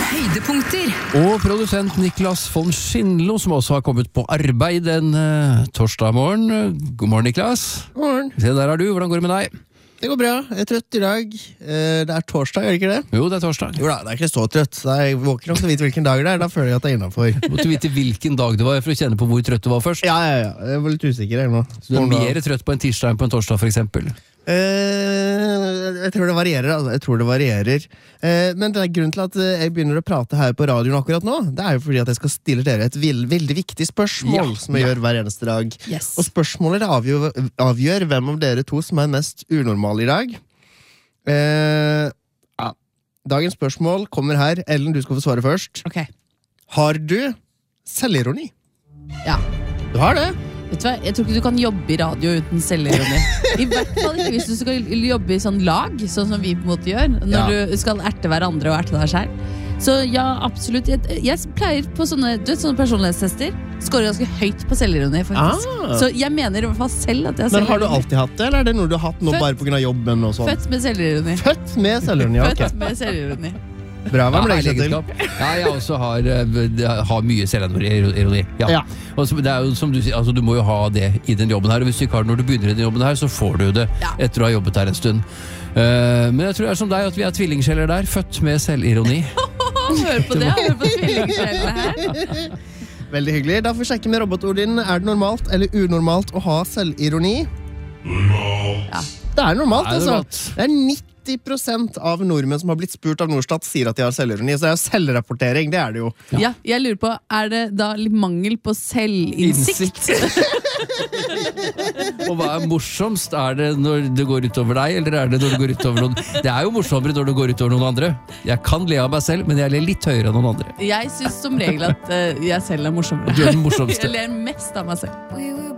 høydepunkter. Og produsent Niklas von Schindlo, som også har kommet på arbeid en torsdag morgen. God morgen, Niklas. God morgen. Se, der er du. Hvordan går det med deg? Det går bra. Jeg er trøtt i dag. Det er torsdag, er det ikke det? Jo, det er torsdag. Jo da, det er ikke så trøtt. Jeg våker nok til å vite hvilken dag det er. Da føler jeg at jeg er innenfor. Måtte vite hvilken dag det var for å kjenne på hvor trøtt du var først. Ja. Jeg var litt usikker her nå. Så du er mer trøtt på en tirsdag enn på en torsdag, for eksempel? Jeg tror det varierer, altså. Jeg tror det varierer. Men det er grunnen til at jeg begynner å prate her på radioen akkurat nå. Det er jo fordi at jeg skal stille dere et veldig viktig spørsmål som jeg gjør hver eneste dag. Yes. Og spørsmålet avgjør hvem av dere to som er mest unormal i dag. Dagens spørsmål kommer her. Ellen, du skal få svare først. Ok. Har du selvironi? Ja. Du har det? Vet du hva? Jeg tror ikke du kan jobbe i radio uten selvironi. I hvert fall ikke hvis du skal jobbe i sånn lag, sånn som vi på en måte gjør, når du skal erte hverandre og erte deg selv. Så ja, absolutt. Jeg pleier på sånne personlighetstester skårer ganske høyt på selvironi, faktisk. Så jeg mener i hvert fall selv at jeg har selvironi. Men har du alltid hatt det, eller er det noe du har hatt nå bare på grunn av jobben og sånn? Født med selvironi. Født med selvironi, ok. Født med selvironi. Bra, hva ble det til? Ja, jeg også har mye selvironi. Ja. Og det er jo som du sier, altså, du må jo ha det i den jobben her, og hvis du ikke har det når du begynner i den jobben her, så får du det etter å ha jobbet her en stund. Men jeg tror det er som deg, at vi er tvillingskjeller der, født med selvironi. Hør på det, hør på tvillingskjellene her. Veldig hyggelig. Da får vi sjekke med robotordin. Er det normalt eller unormalt å ha selvironi? Normalt. Ja. Det er normalt, altså. Det er 90% av nordmenn som har blitt spurt av Norstat sier at de har selvironi, så det er jo selvrapportering, det er det jo. Ja, jeg lurer på, er det da litt mangel på selvinnsikt? Og hva er morsomst? Er det når det går utover deg, eller er det når det går utover noen? Det er jo morsommere når det går utover noen andre. Jeg kan le av meg selv, men jeg ler litt høyere enn noen andre. Jeg synes som regel at jeg selv er morsommere. Du er den morsomste. Jeg ler mest av meg selv.